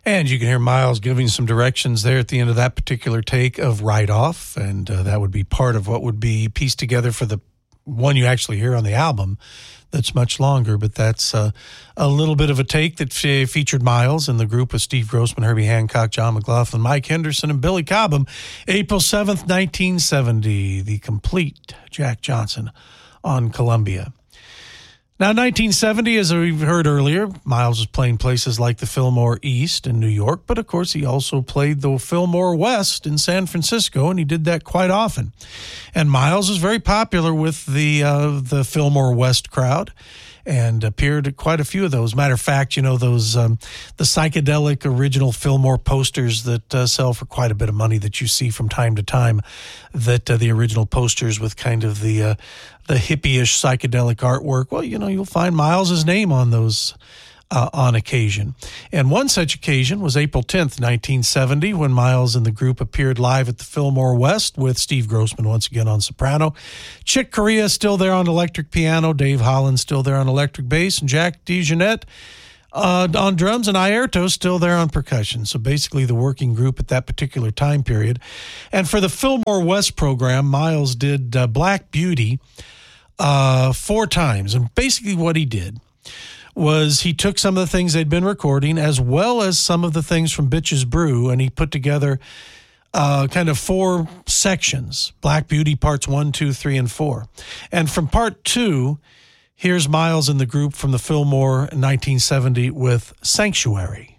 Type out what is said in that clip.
And you can hear Miles giving some directions there at the end of that particular take of Right Off, and that would be part of what would be pieced together for the one you actually hear on the album that's much longer, but that's a little bit of a take that featured Miles and the group with Steve Grossman, Herbie Hancock, John McLaughlin, Mike Henderson, and Billy Cobham. April 7th, 1970, the complete Jack Johnson on Columbia. Now, 1970, as we've heard earlier, Miles was playing places like the Fillmore East in New York, but of course he also played the Fillmore West in San Francisco, and he did that quite often. And Miles was very popular with the Fillmore West crowd and appeared at quite a few of those. Matter of fact, you know, those the psychedelic original Fillmore posters that sell for quite a bit of money that you see from time to time, that the original posters with kind of the hippie-ish psychedelic artwork, well, you know, you'll find Miles's name on those on occasion. And one such occasion was April 10th, 1970, when Miles and the group appeared live at the Fillmore West with Steve Grossman once again on soprano, Chick Corea still there on electric piano, Dave Holland still there on electric bass, and Jack DeJohnette on drums, and Airto still there on percussion. So basically the working group at that particular time period. And for the Fillmore West program, Miles did Black Beauty 4 times. And basically what he did was he took some of the things they'd been recording as well as some of the things from Bitches Brew, and he put together kind of 4 sections, Black Beauty parts 1, 2, 3, and 4. And from part 2, here's Miles and the group from the Fillmore in 1970 with Sanctuary.